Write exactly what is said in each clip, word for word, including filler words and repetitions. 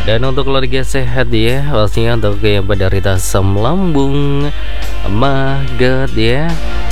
Dan untuk keluarga sehat ya, pastinya untuk yang penderita asam lambung, maggot ya,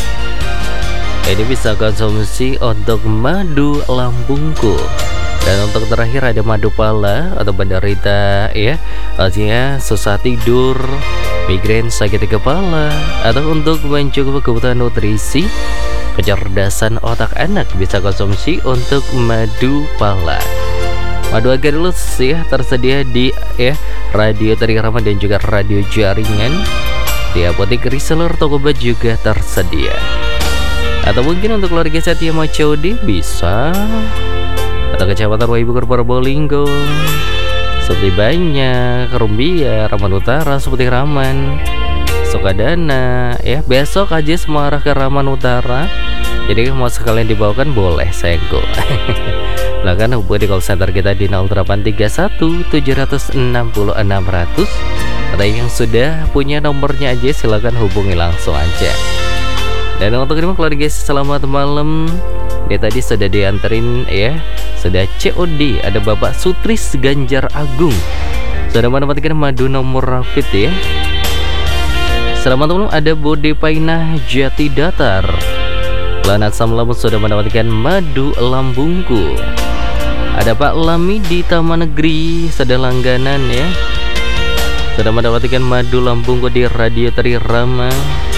ini bisa konsumsi untuk madu lambungku. Dan untuk terakhir ada madu pala atau penderita ya, pastinya susah tidur, migrain, sakit kepala, atau untuk mencukupi kebutuhan nutrisi, kecerdasan otak anak, bisa konsumsi untuk madu pala. Madu agarelus ya tersedia di ya radio Trirama dan juga radio jaringan. Di apotek reseller Tokobat juga tersedia. Atau mungkin untuk keluarga sehat yang mau C O D bisa, atau Kecamatan Waibukur Probolinggo seperti Banyak, Rumbia, Raman Utara seperti Raman, Sukadana ya. Besok aja semua arah ke Raman Utara. Jadi mau sekalian dibawakan boleh, segel. Silahkan hubungi di call center kita di nol delapan tiga satu tujuh enam nol enam nol nol. Atau yang sudah punya nomornya aja silahkan hubungi langsung aja. Dan untuk ini keluarga selamat malam. Dia tadi sudah dianterin ya, sudah C O D. Ada Bapak Sutris Ganjar Agung, sudah mendapatkan madu nomor rapid ya. Selamat malam. Ada Bode Painah Jati Datar, Lanat Asam Lambung, sudah mendapatkan madu lambungku. Ada Pak Lami di Taman Negeri, sudah langganan ya, sudah mendapatkan madu lambungku di radio Trirama.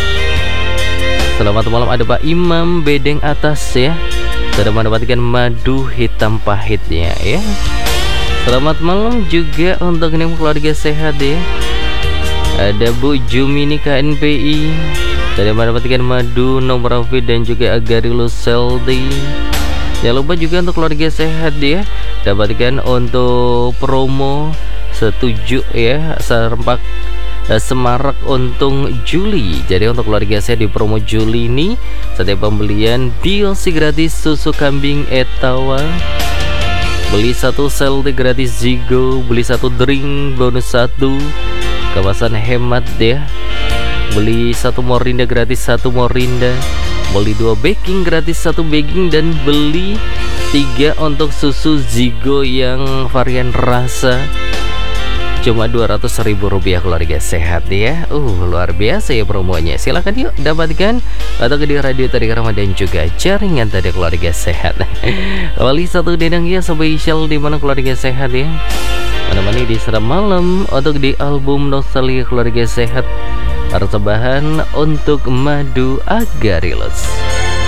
Selamat malam. Ada Pak Imam Bedeng Atas ya, sudah mendapatkan madu hitam pahitnya ya. Selamat malam juga untuk ini keluarga sehat ya. Ada Bu Jumini K N P I, sudah mendapatkan madu nomor rapid dan juga agarelus seldi. Jangan lupa juga untuk keluarga sehat ya, dapatkan untuk promo setuju ya, serempak eh, semarak untung Juli. Jadi untuk keluarga sehat di promo Juli ini, setiap pembelian D L C gratis susu kambing Etawa, beli satu seldi gratis Zigo, beli satu drink bonus satu, kemasan hemat ya. Beli satu Morinda gratis satu Morinda, beli dua baking gratis satu baking, dan beli tiga untuk susu Zigo yang varian rasa cuma dua ratus ribu rupiah keluarga sehat ya. Uh luar biasa ya promonya. Silahkan yuk dapatkan atau ke di radio Trirama dan juga jaringan tadi keluarga sehat. Kembali satu dedang ya spesial di mana keluarga sehat ya, menemani di seram malam untuk di album Nostalgia Keluarga Sehat, persembahan untuk madu agarelus.